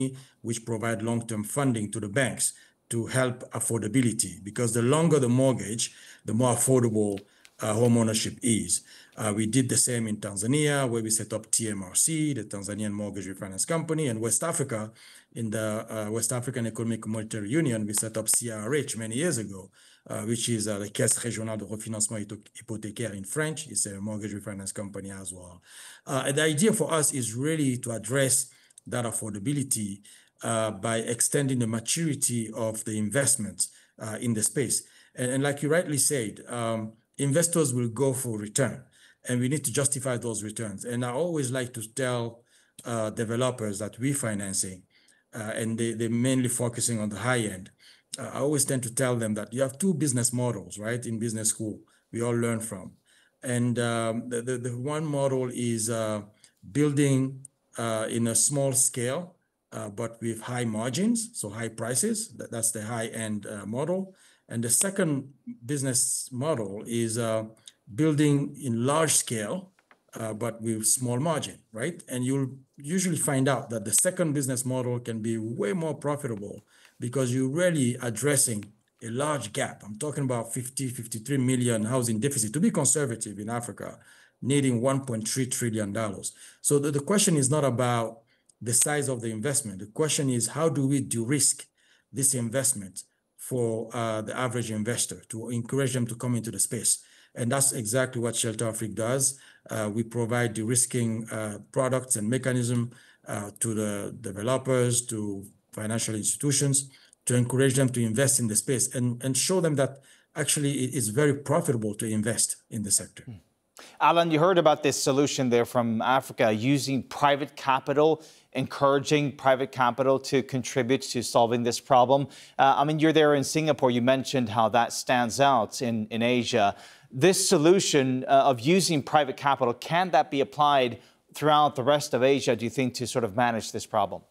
which provide long-term funding to the banks to help affordability, because the longer the mortgage, the more affordable home ownership is. We did the same in Tanzania, where we set up TMRC, the Tanzanian Mortgage Refinance Company, and West Africa, in the West African Economic Monetary Union, we set up CRH many years ago, which is the Caisse Régionale de Refinancement Hypothécaire in French. It's a mortgage refinance company as well. And the idea for us is really to address that affordability by extending the maturity of the investments in the space. And like you rightly said, investors will go for return, and we need to justify those returns. And I always like to tell developers that we're financing, and they're mainly focusing on the high end. I always tend to tell them that you have two business models, right, in business school, we all learn from. And the one model is building in a small scale, but with high margins, so high prices. That's the high-end model. And the second business model is building in large scale, but with small margin, right? And you'll usually find out that the second business model can be way more profitable because you're really addressing a large gap. I'm talking about 53 million housing deficit, to be conservative in Africa, needing $1.3 trillion. So the question is not about the size of the investment. The question is, how do we de-risk this investment for the average investor to encourage them to come into the space? And that's exactly what Shelter Afrique does. We provide de-risking products and mechanism to the developers, to financial institutions, to encourage them to invest in the space and show them that actually it is very profitable to invest in the sector. Alan, you heard about this solution there from Africa, using private capital, encouraging private capital to contribute to solving this problem. I mean, you're there in Singapore. You mentioned how that stands out in Asia. This solution of using private capital, can that be applied throughout the rest of Asia, do you think, to sort of manage this problem?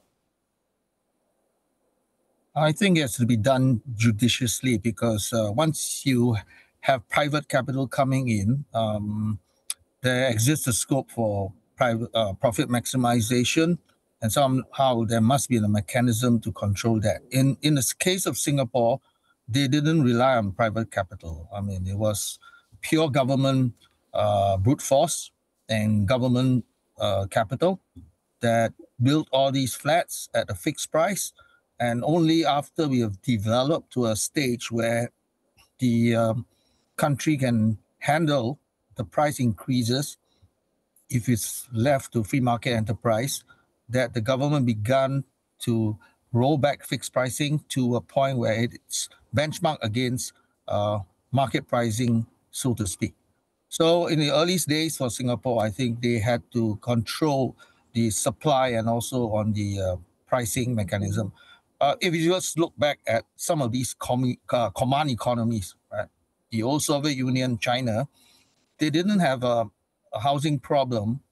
I think it has to be done judiciously, because once you have private capital coming in, there exists a scope for private profit maximization, and somehow there must be a mechanism to control that. In the case of Singapore, they didn't rely on private capital. I mean, it was pure government brute force and government capital that built all these flats at a fixed price. And only after we have developed to a stage where the country can handle the price increases, if it's left to free market enterprise, that the government began to roll back fixed pricing to a point where it's benchmarked against market pricing, so to speak. So in the earliest days for Singapore, I think they had to control the supply and also on the pricing mechanism. If you just look back at some of these command economies, right? The old Soviet Union, China, they didn't have a housing problem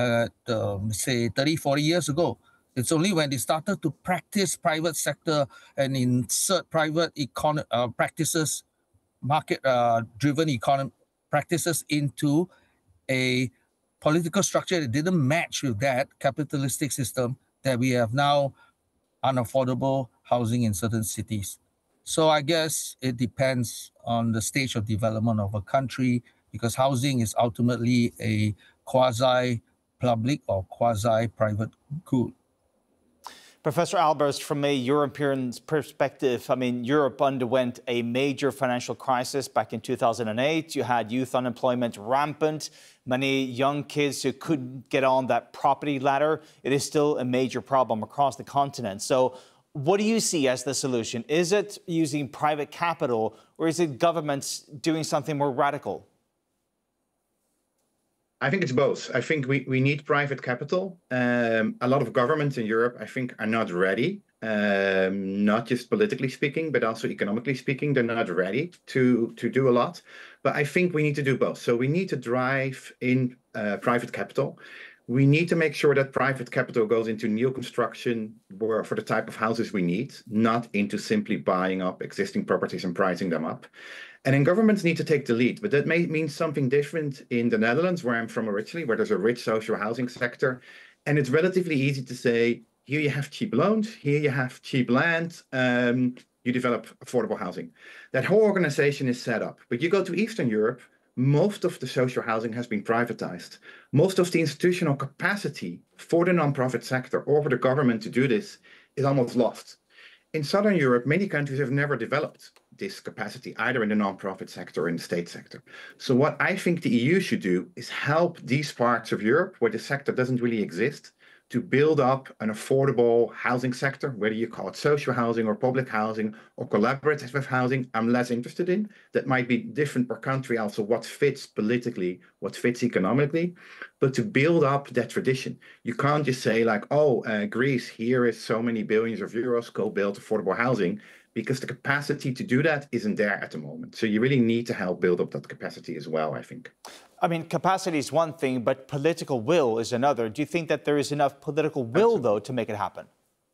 say 30, 40 years ago. It's only when they started to practice private sector and insert private practices, market-driven economy practices into a political structure that didn't match with that capitalistic system, that we have now unaffordable housing in certain cities. So I guess it depends on the stage of development of a country, because housing is ultimately a quasi-public or quasi-private good. Professor Albers, from a European perspective, I mean, Europe underwent a major financial crisis back in 2008. You had youth unemployment rampant, many young kids who couldn't get on that property ladder. It is still a major problem across the continent. So what do you see as the solution? Is it using private capital, or is it governments doing something more radical? I think it's both. I think we need private capital. A lot of governments in Europe, I think, are not ready, not just politically speaking, but also economically speaking. They're not ready to do a lot. But I think we need to do both. So we need to drive in private capital. We need to make sure that private capital goes into new construction for the type of houses we need, not into simply buying up existing properties and pricing them up. And then governments need to take the lead, but that may mean something different in the Netherlands, where I'm from originally, where there's a rich social housing sector. And it's relatively easy to say, Here you have cheap loans. Here you have cheap land. You develop affordable housing. That whole organization is set up. But you go to Eastern Europe, most of the social housing has been privatized. Most of the institutional capacity for the nonprofit sector or for the government to do this is almost lost. In Southern Europe, many countries have never developed this capacity, either in the nonprofit sector or in the state sector. So what I think the EU should do is help these parts of Europe where the sector doesn't really exist to build up an affordable housing sector, whether you call it social housing or public housing or collaborative housing. I'm less interested in. That might be different per country also, what fits politically, what fits economically, but to build up that tradition. You can't just say like, oh, Greece, here is so many billions of euros, go build affordable housing, because the capacity to do that isn't there at the moment. So you really need to help build up that capacity as well, I think. I mean, capacity is one thing, but political will is another. Do you think that there is enough political will, though, to make it happen?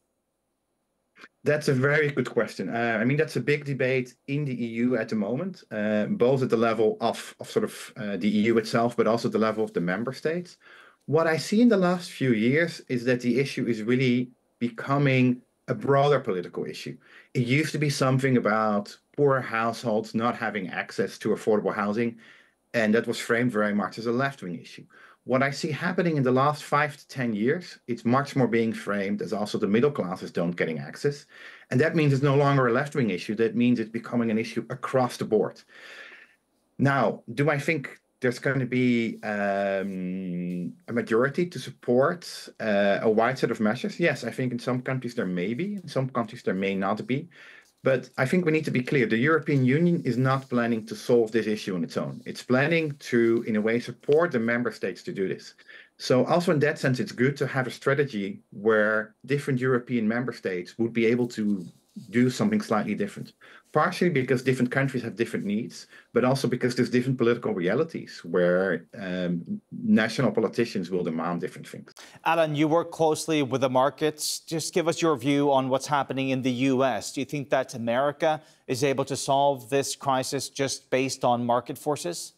That's a very good question. I mean, that's a big debate in the EU at the moment, both at the level of sort of the EU itself, but also at the level of the member states. What I see in the last few years is that the issue is really becoming a broader political issue. It used to be something about poor households not having access to affordable housing, and that was framed very much as a left-wing issue. What I see happening in the last 5 to 10 years, it's much more being framed as also the middle classes don't getting access. And that means it's no longer a left-wing issue. That means it's becoming an issue across the board. Now, do I think there's going to be a majority to support a wide set of measures? Yes, I think in some countries there may be, in some countries there may not be. But I think we need to be clear. The European Union is not planning to solve this issue on its own. It's planning to, in a way, support the member states to do this. So also in that sense, it's good to have a strategy where different European member states would be able to do something slightly different. Partially because different countries have different needs, but also because there's different political realities where national politicians will demand different things. Alan, you work closely with the markets. Just give us your view on what's happening in the US. Do you think that America is able to solve this crisis just based on market forces?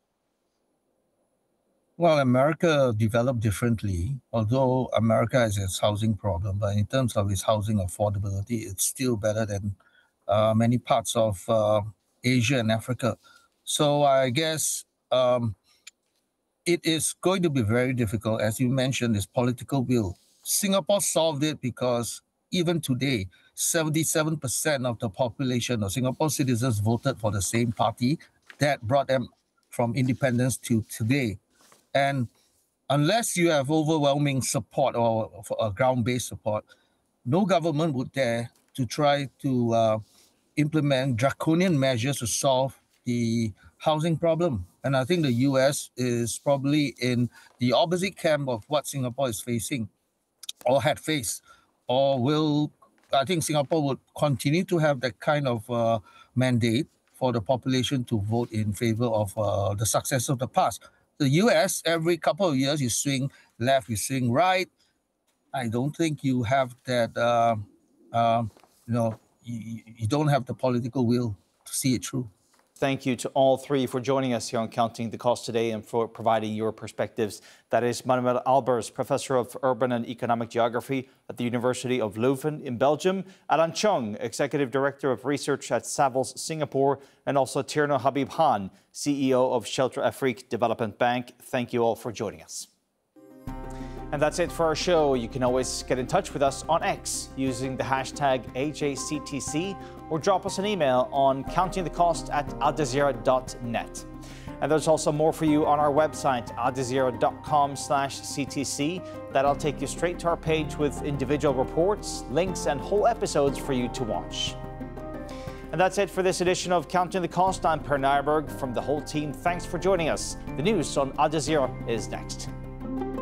Well, America developed differently, although America has its housing problem, but in terms of its housing affordability, it's still better than many parts of Asia and Africa. So I guess it is going to be very difficult. As you mentioned, this political will. Singapore solved it because even today, 77% of the population of Singapore citizens voted for the same party that brought them from independence to today. And unless you have overwhelming support or ground-based support, no government would dare to try to implement draconian measures to solve the housing problem. And I think the US is probably in the opposite camp of what Singapore is facing or had faced, or will. I think Singapore would continue to have that kind of mandate for the population to vote in favor of the success of the past. The US, every couple of years, you swing left, you swing right. I don't think you have that, you don't have the political will to see it through. Thank you to all three for joining us here on Counting the Cost today and for providing your perspectives. That is Manuel Albers, Professor of Urban and Economic Geography at the University of Leuven in Belgium, Alan Cheung, Executive Director of Research at Savills Singapore, and also Tierno Habib Khan, CEO of Shelter Afrique Development Bank. Thank you all for joining us. And that's it for our show. You can always get in touch with us on X using the hashtag AJCTC or drop us an email on countingthecost@aljazeera.net. And there's also more for you on our website, aljazeera.com/CTC. That'll take you straight to our page with individual reports, links, and whole episodes for you to watch. And that's it for this edition of Counting the Cost. I'm Per Nyberg from the whole team. Thanks for joining us. The news on Al Jazeera is next.